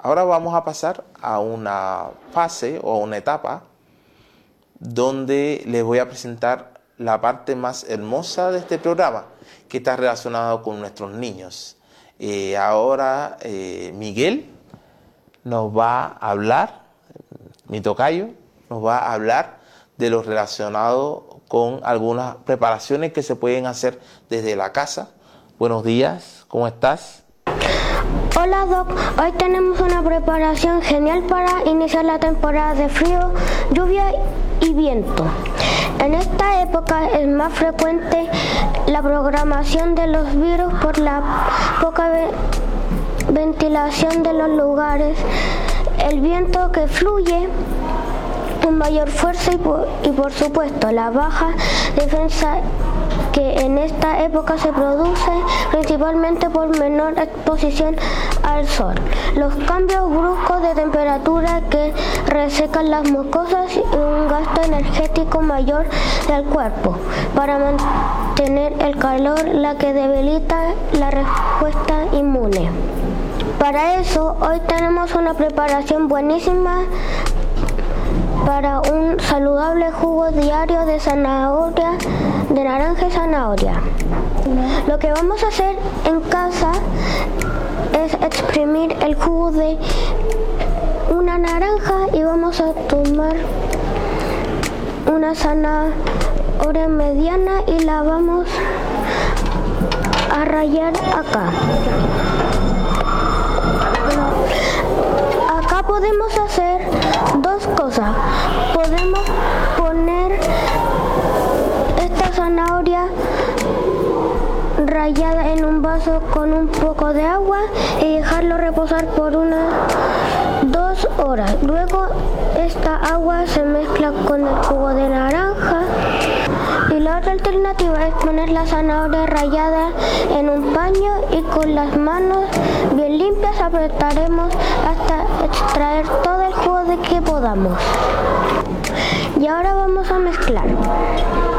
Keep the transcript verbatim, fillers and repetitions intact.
ahora vamos a pasar a una fase o una etapa donde les voy a presentar la parte más hermosa de este programa, que está relacionado con nuestros niños. Eh, ahora eh, Miguel nos va a hablar, mi tocayo, nos va a hablar de lo relacionado con algunas preparaciones que se pueden hacer desde la casa. Buenos días, ¿cómo estás? Hola Doc, hoy tenemos una preparación genial para iniciar la temporada de frío, lluvia y viento. En esta época es más frecuente la propagación de los virus por la poca ve- ventilación de los lugares, el viento que fluye con mayor fuerza y por, y por supuesto la baja defensa que en esta época se produce principalmente por menor exposición al sol. Los cambios bruscos de temperatura que resecan las mucosas y un gasto energético mayor del cuerpo para mantener el calor, la que debilita la respuesta inmune. Para eso, hoy tenemos una preparación buenísima para un saludable jugo diario de zanahoria, de naranja y zanahoria. Lo que vamos a hacer en casa es exprimir el jugo de una naranja y vamos a tomar una zanahoria mediana y la vamos a rallar acá. Acá podemos hacer dos cosas. Podemos poner esta zanahoria rallada en un vaso con un poco de agua y dejarlo reposar por unas dos horas. Luego esta agua se mezcla con el jugo de naranja. Y la otra alternativa es poner la zanahoria rallada en un paño y con las manos bien limpias apretaremos hasta extraer todo el jugo de que podamos. Y ahora vamos a mezclar.